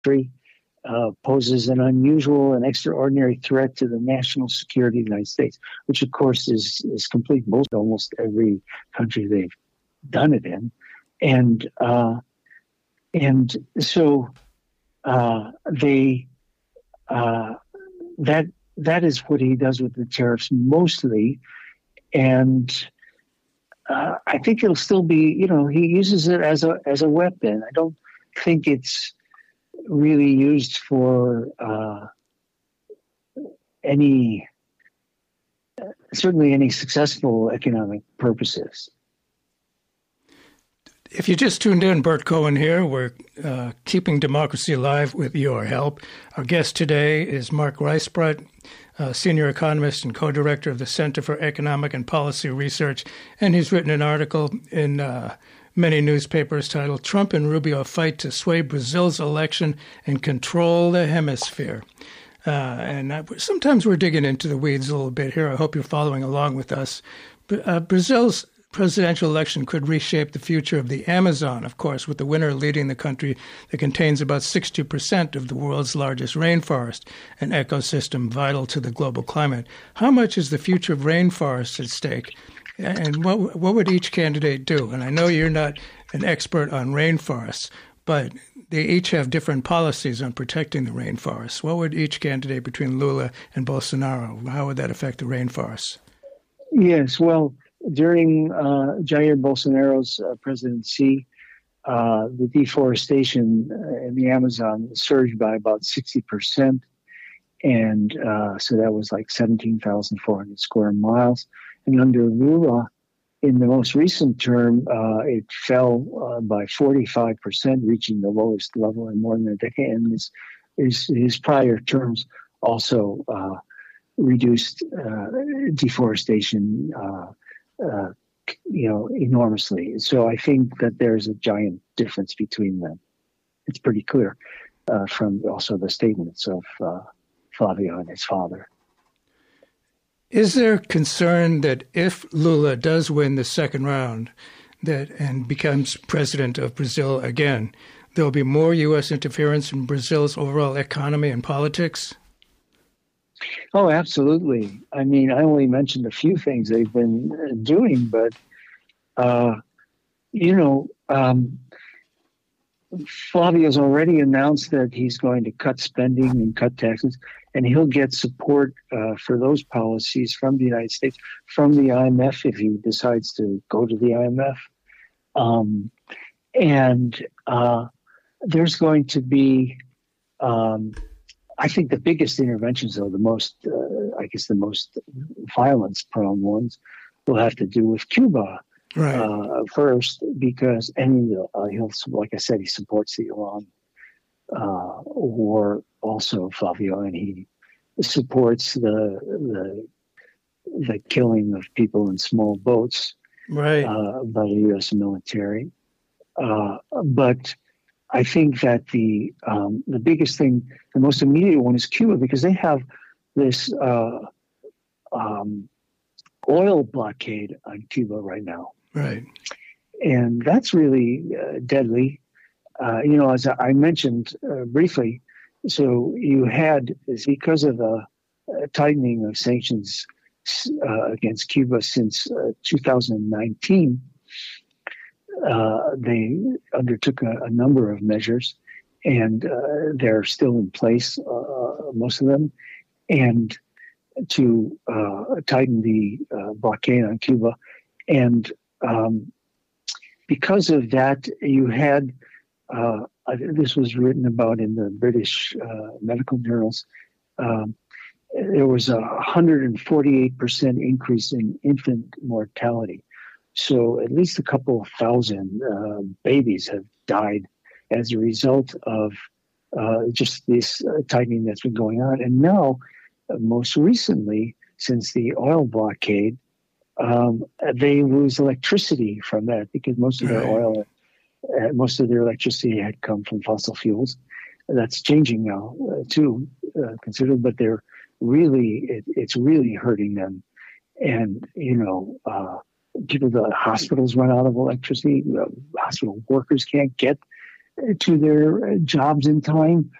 poses an unusual and extraordinary threat to the national security of the United States, which of course is complete bullshit. Almost every country they've done it in, and so they that is what he does with the tariffs mostly, and I think it'll still be, he uses it as a weapon. I don't think it's really used for certainly any successful economic purposes. If you just tuned in, Bert Cohen here. We're keeping democracy alive with your help. Our guest today is Mark Weisbrot, senior economist and co-director of the Center for Economic and Policy Research, and he's written an article in many newspapers titled "Trump and Rubio Fight to Sway Brazil's Election and Control the Hemisphere." Sometimes we're digging into the weeds a little bit here. I hope you're following along with us. Brazil's presidential election could reshape the future of the Amazon, of course, with the winner leading the country that contains about 60% of the world's largest rainforest, an ecosystem vital to the global climate. How much is the future of rainforests at stake? And what would each candidate do? And I know you're not an expert on rainforests, but they each have different policies on protecting the rainforests. What would each candidate between Lula and Bolsonaro, how would that affect the rainforests? Yes, well, during Jair Bolsonaro's presidency, the deforestation in the Amazon surged by about 60%. And so that was like 17,400 square miles. And under Lula, in the most recent term, it fell by 45%, reaching the lowest level in more than a decade. And his prior terms also reduced deforestation enormously. So I think that there's a giant difference between them. It's pretty clear from also the statements of Flavio and his father. Is there concern that if Lula does win the second round and becomes president of Brazil again, there will be more U.S. interference in Brazil's overall economy and politics? Oh, absolutely. I mean, I only mentioned a few things they've been doing, but, Flavio's already announced that he's going to cut spending and cut taxes, and he'll get support for those policies from the United States, from the IMF if he decides to go to the IMF. There's going to be, I think the biggest interventions, though, the most violence-prone ones, will have to do with Cuba. Right. First, because he'll, like I said, he supports the Iran war also, Flavio, and he supports the killing of people in small boats, right, by the U.S. military. But I think that the biggest thing, the most immediate one, is Cuba, because they have this oil blockade on Cuba right now. Right. And that's really deadly. As I mentioned briefly, so you had, because of the tightening of sanctions against Cuba since 2019, they undertook a number of measures, and they're still in place, most of them, and to tighten the blockade on Cuba. And because of that, you had, this was written about in the British medical journals, there was a 148% increase in infant mortality. So at least a couple thousand babies have died as a result of just this tightening that's been going on. And now, most recently, since the oil blockade, they lose electricity from that, because most of their oil, most of their electricity had come from fossil fuels. That's changing now too, considerably, but they're really, it's really hurting them. And, the hospitals run out of electricity. Hospital workers can't get to their jobs in time.